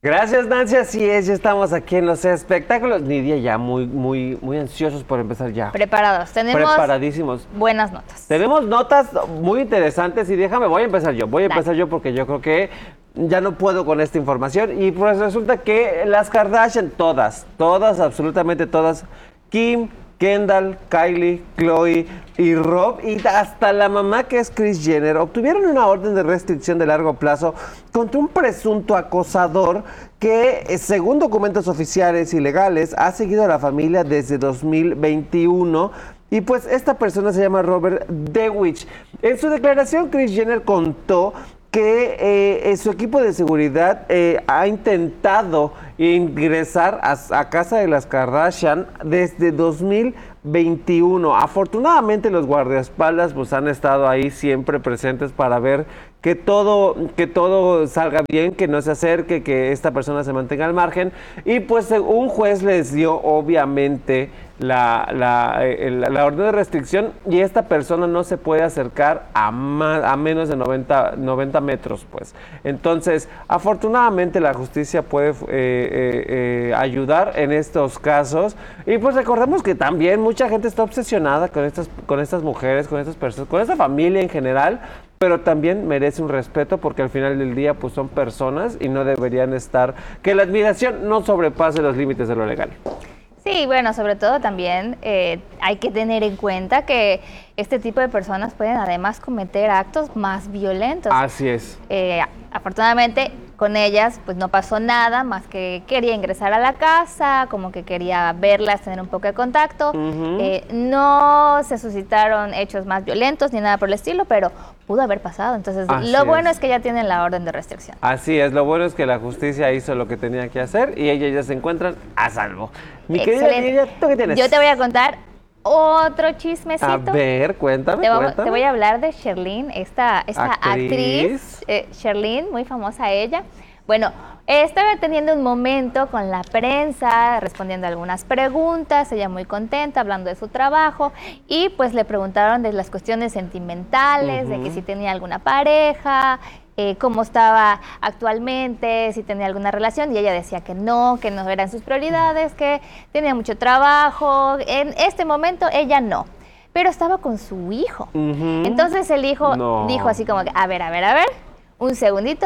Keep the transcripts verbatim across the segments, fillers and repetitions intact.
Gracias, Nancy, así es, ya estamos aquí en los espectáculos. Nidia, ya muy, muy, muy ansiosos por empezar ya. Preparados, tenemos Preparadísimos. Buenas notas. Tenemos notas muy interesantes y déjame, voy a empezar yo, voy a empezar Dale. yo porque yo creo que ya no puedo con esta información y pues resulta que las Kardashian, todas, todas, absolutamente todas, Kim, Kendall, Kylie, Khloe y Rob y hasta la mamá que es Kris Jenner obtuvieron una orden de restricción de largo plazo contra un presunto acosador que, según documentos oficiales y legales, ha seguido a la familia desde dos mil veintiuno. Y pues esta persona se llama Robert DeWitch. En su declaración, Kris Jenner contó que eh, su equipo de seguridad eh, ha intentado ingresar a, a casa de las Kardashian desde dos mil veintiuno. Afortunadamente los guardaespaldas pues han estado ahí siempre presentes para ver que todo, que todo salga bien, que no se acerque, que esta persona se mantenga al margen. Y pues un juez les dio obviamente la, la, la, la orden de restricción y esta persona no se puede acercar a, más, a menos de noventa metros, pues. Entonces, afortunadamente la justicia puede eh, eh, eh, ayudar en estos casos. Y pues recordemos que también mucha gente está obsesionada con estas, con estas mujeres, con estas personas, con esta familia en general, pero también merece un respeto porque al final del día pues son personas y no deberían estar, que la admiración no sobrepase los límites de lo legal. Sí, bueno, sobre todo también eh, hay que tener en cuenta que este tipo de personas pueden además cometer actos más violentos. Así es. Eh, afortunadamente con ellas pues no pasó nada, más que quería ingresar a la casa, como que quería verlas, tener un poco de contacto. Uh-huh. eh, no se suscitaron hechos más violentos ni nada por el estilo, pero pudo haber pasado. Entonces, Así lo bueno es. es que ya tienen la orden de restricción. Así es, lo bueno es que la justicia hizo lo que tenía que hacer y ellas ya se encuentran a salvo. Mi Excelente. querida Nidia, ¿tú qué tienes? Yo te voy a contar otro chismecito. A ver, cuéntame, te, voy, cuéntame. te voy a hablar de Sherlyn, esta, esta actriz, actriz eh, Sherlyn, muy famosa ella. Bueno, estaba teniendo un momento con la prensa, respondiendo algunas preguntas, ella muy contenta, hablando de su trabajo, y pues le preguntaron de las cuestiones sentimentales, uh-huh. de que si tenía alguna pareja, eh, cómo estaba actualmente, si tenía alguna relación, y ella decía que no, que no eran sus prioridades, que tenía mucho trabajo, en este momento ella no. Pero estaba con su hijo. Uh-huh. Entonces el hijo no. dijo así como que, a ver, a ver, a ver, un segundito.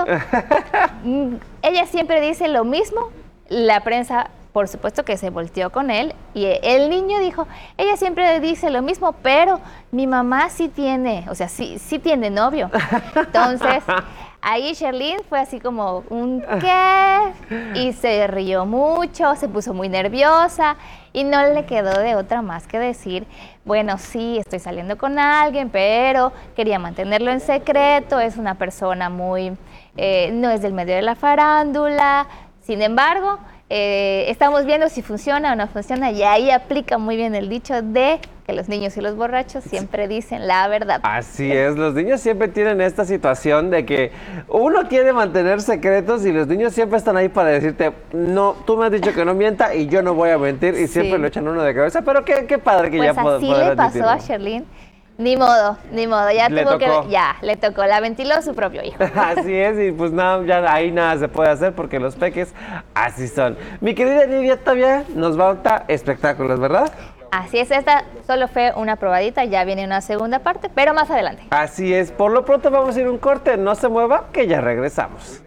Ella siempre dice lo mismo. La prensa, por supuesto que se volteó con él. Y el niño dijo, ella siempre dice lo mismo, pero mi mamá sí tiene, o sea, sí, sí tiene novio. Entonces, ahí Sherlyn fue así como un ¿qué? Y se rió mucho, se puso muy nerviosa y no le quedó de otra más que decir, bueno, sí, estoy saliendo con alguien, pero quería mantenerlo en secreto, es una persona muy, eh, no es del medio de la farándula, sin embargo, eh, estamos viendo si funciona o no funciona y ahí aplica muy bien el dicho de que los niños y los borrachos siempre dicen la verdad. Así es, los niños siempre tienen esta situación de que uno quiere mantener secretos y los niños siempre están ahí para decirte, no, tú me has dicho que no mienta y yo no voy a mentir y sí. siempre lo echan uno de cabeza, pero qué, qué padre que pues ya pueda así le pasó admitirlo. A Sherlyn. Ni modo, ni modo, ya le tuvo tocó. que, ya, le tocó, la ventiló su propio hijo. Así es, y pues nada, ya ahí nada se puede hacer porque los peques así son. Mi querida Nidia, todavía nos va a dar espectáculos, ¿verdad? Así es, esta solo fue una probadita, ya viene una segunda parte, pero más adelante. Así es, por lo pronto vamos a ir a un corte, no se mueva, que ya regresamos.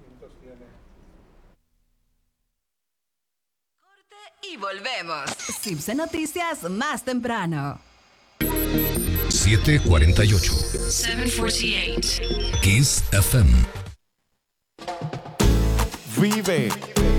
Corte y volvemos. Cipse Noticias más temprano. siete cuarenta y ocho. siete cuarenta y ocho. Kiss F M. Vive